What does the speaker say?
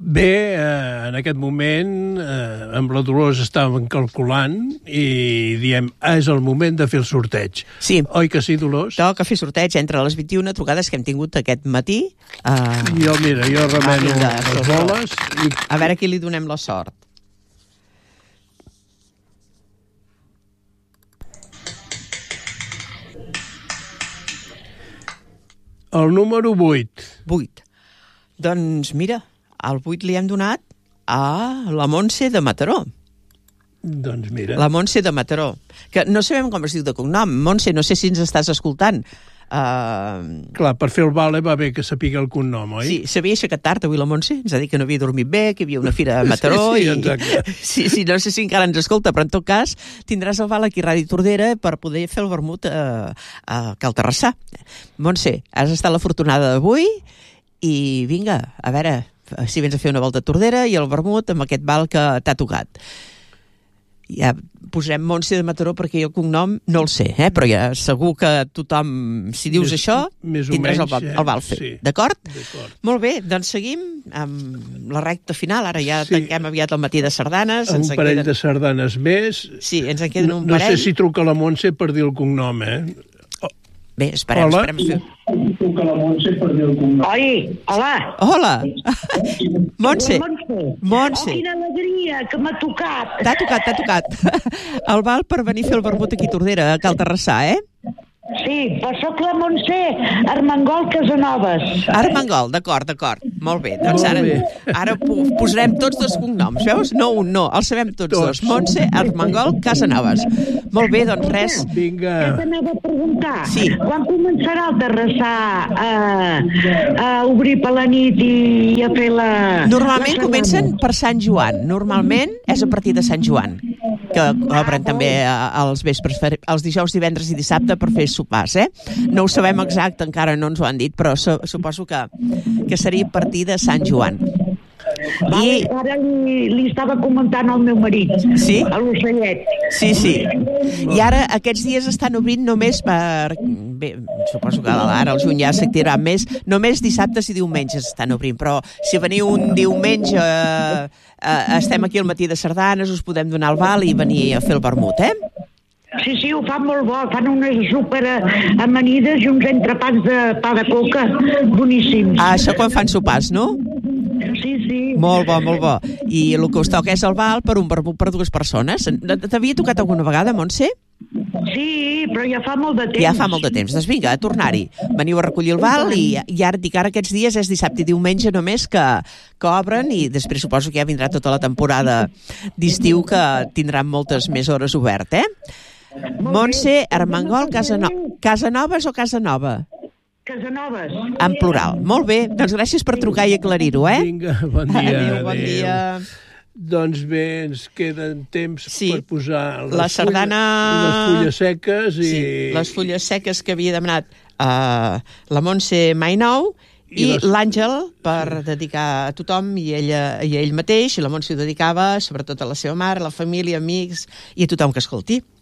Bé, en aquest moment, amb la Dolors estàvem calculant i diem, és el moment de fer el sorteig. Sí. Oi que sí, Dolors? Toca fer sorteig entre les 21 trucades que hem tingut aquest matí. Jo remeno les boles. A veure a qui li donem la sort. El número 8. 8. Doncs mira, el 8 li hem donat a la Montse de Mataró. Doncs mira. La Montse de Mataró. Que no sabem com es diu de cognom. Montse, no sé si ens estàs escoltant. Clar, per fer el vale va bé que sapigui el cognom, oi? Sí, s'havia aixecat tard avui la Montse. Ens ha dit que no havia dormit bé, que hi havia una fira a Mataró. Sí, exacte. Sí, no sé si encara ens escolta, però en tot cas tindràs el val aquí a Ràdio Tordera per poder fer el vermut a Cal Terrassà. Montse, has estat l'afortunada d'avui i vinga, a veure si vens a fer una volta a Tordera i el vermut amb aquest val que t'ha tocat. Ja posem Montse de Mataró perquè jo el cognom no el sé, però ja segur que tothom, si dius això, tindràs el val fet. Sí. D'acord? Molt bé, doncs seguim amb la recta final. Ara ja tanquem aviat el matí de sardanes. Un parell de sardanes més. Sí, ens en queden un parell. No sé si truca la Montse per dir el cognom, Bé, esperem. Oi, hola. Hola. Montse. Oh, quina alegria que m'ha tocat. T'ha tocat. El val per venir a fer el vermut aquí a Tordera, a Cal Terrassà, Sí, però soc la Montse Armengol Casanovas. Armengol, d'acord. Molt bé, doncs ara posarem tots dos cognoms, veus? No un, no, els sabem tots dos. Montse Armengol Casanovas. Molt bé, doncs res. Vinga. Ja t'anava a preguntar. Sí. Quan començarà el Terrassà a obrir per la nit i a fer la... Normalment comencen per Sant Joan. Normalment és a partir de Sant Joan, que obren també els vespres, els dijous, divendres i dissabte per fer sopars, No ho sabem exacte, encara no ens ho han dit, però suposo que seria a partir de Sant Joan. I ara li estava comentant al meu marit, a l'ocellet. Sí. I ara aquests dies estan obrint només per... Bé, suposo que ara el juny ja s'activarà més. Només dissabtes i diumenges estan obrint, però si veniu un diumenge, estem aquí al matí de sardanes, us podem donar el val i venir a fer el vermut, Sí, ho fan molt bo, fan unes super amanides i uns entrepans de pa de coca boníssims. Això quan fan sopars, no? Sí. Molt bo. I el que us toca és el val per un vermut per 2 persones. T'havia tocat alguna vegada, Montse? Sí, però ja fa molt de temps. Ja fa molt de temps. Doncs vinga, a tornar-hi. Veniu a recollir el val i ara dic, ara aquests dies és dissabte i diumenge només que obren i després suposo que ja vindrà tota la temporada d'estiu que tindran moltes més hores obert, Montse Armengol Casanovas o Casanova? Casanovas. En plural. Molt bé, doncs gràcies per trucar i aclarir-ho, Vinga, bon dia. Adéu, bon dia. Doncs bé, ens queden temps per posar les fulles seques i... Sí, les fulles seques que havia demanat la Montse Mainou i l'Àngel per dedicar a tothom i ell mateix, i la Montse ho dedicava sobretot a la seva mare, a la família, amics i a tothom que escolti.